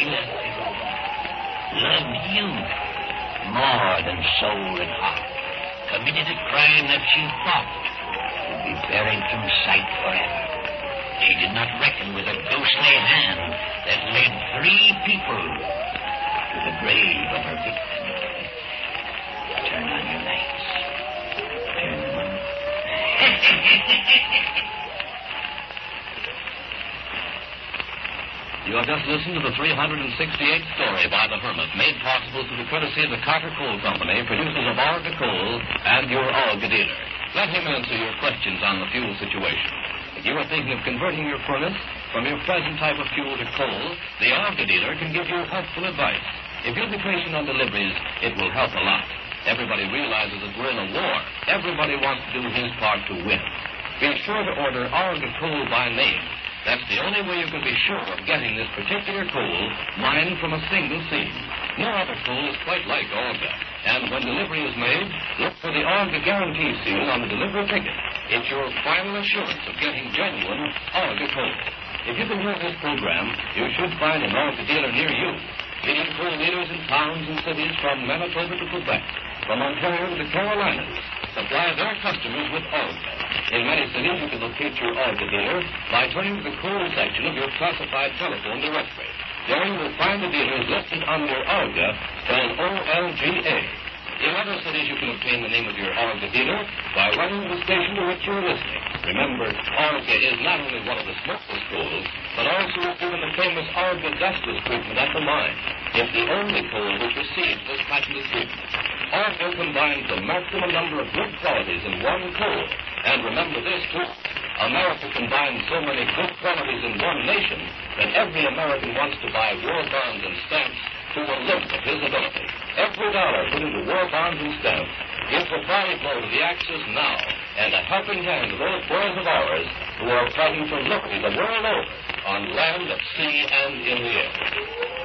she left the room. Loved you more than soul and heart. Committed a crime that she thought would be buried from sight forever. She did not reckon with a ghostly hand that led 3 people to the grave of her victim. Turn on your lights. Turn them on. You have just listened to the 368th story by The Hermit, made possible through the courtesy of the Carter Coal Company, producers of Olga Coal and your Olga dealer. Let him answer your questions on the fuel situation. If you are thinking of converting your furnace from your present type of fuel to coal, the Olga dealer can give you helpful advice. If you'll be patient on deliveries, it will help a lot. Everybody realizes that we're in a war. Everybody wants to do his part to win. Be sure to order Olga Coal by name. That's the only way you can be sure of getting this particular coal mined from a single seam. No other coal is quite like Olga. And when delivery is made, look for the Olga guarantee seal on the delivery ticket. It's your final assurance of getting genuine Olga coal. If you can hear this program, you should find an Olga dealer near you. Leading coal dealers in towns and cities from Manitoba to Quebec, from Ontario to the Carolinas, supply their customers with Olga. In many cities, you can locate your Olga dealer by turning to the coal section of your classified telephone directory. There you will find the dealers listed under Olga, spelled O-L-G-A. In other cities, you can obtain the name of your Olga dealer by running to the station to which you're listening. Remember, Olga is not only one of the smokeless coals, but also is given the famous Olga dustless treatment at the mine. It's the only coal which receives this patented treatment. Olga combines the maximum number of good qualities in one coal. And remember this, too. America combines so many good qualities in one nation that every American wants to buy war bonds and stamps to a limit of his ability. Every dollar put into war bonds and stamps gives a body blow to the Axis now and a helping hand to those boys of ours who are fighting for liberty the world over on land, at sea, and in the air.